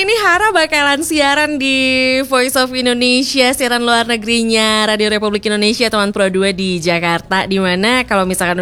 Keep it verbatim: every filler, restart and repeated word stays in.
ini Hara bakalan siaran di Voice of Indonesia, siaran luar negerinya Radio Republik Indonesia Teman Pro dua di Jakarta. Dimana kalau misalkan